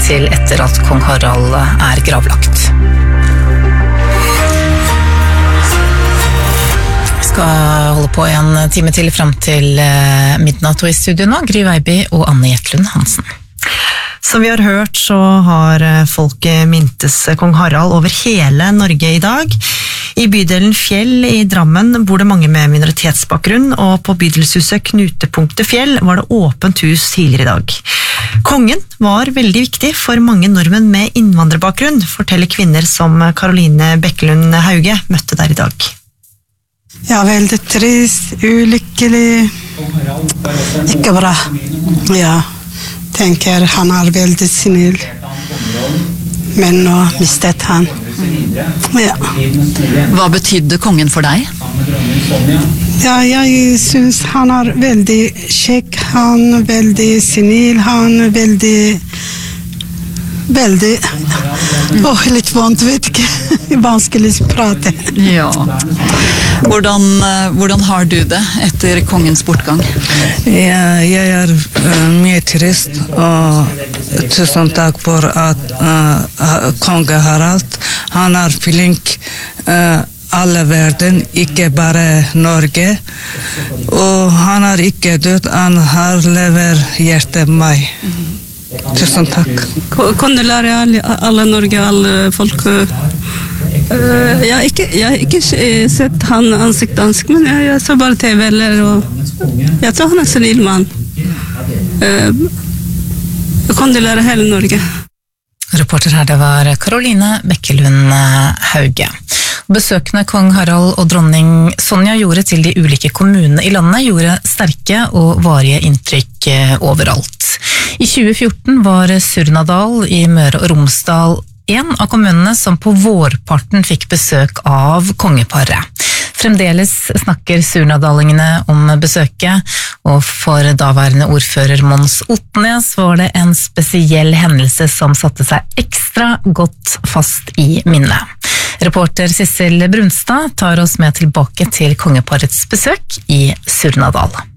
til etter at kong Harald gravlagt. Vi skal holde på en time til frem til midnatt, og i studio nå, Gry Veiby og Anne Jetlund Hansen. Som vi har hørt, så har folk mintes kong Harald over hele Norge i dag. I bydelen Fjell i Drammen bor det mange med minoritetsbakgrunn, og på bydelshuset Knutepunktet Fjell var det åpent hus tidligere i dag. Kongen var veldig viktig for mange nordmenn med innvandrerbakgrunn, forteller kvinner som Caroline Bekkelund Hauge møtte der i dag. Ja, veldig trist, ulykkelig, ikke bra. Ja, tenker han veldig snill, men nå mistet han. Ja. Hva betydde kongen for deg? Ja, jeg synes han veldig kjekk, han veldig snill, han veldig litt vondt, vet ikke, vanskelig å prate. Ja. Hvordan har du det etter kongens bortgang? Ja, jeg mye trist, og tusen takk for at kong Harald, han flink alle verden, ikke bare Norge, og han ikke død, han har lever hjertet meg. Tusen takk. Kondolerer alle Norge, alle folk. Jeg har ikke sett han ansikt, men jeg så bare TV, og jeg tror han snill mann. Kondolerer hele Norge. Reporter her, det var Caroline Bekkelund Hauge. Besøkene kong Harald og dronning Sonja gjorde til de ulike kommunene i landet gjorde sterke og varige inntrykk overalt. I 2014 var Surnadal i Møre og Romsdal en av kommunene som på vårparten fikk besøk av kongeparet. Fremdeles snakker surnadalingene om besøket, og for daværende ordfører Mons Otnes var det en spesiell hendelse som satte seg ekstra godt fast i minnet. Reporter Sissel Brunstad tar oss med tilbake til kongeparets besøk i Surnadal.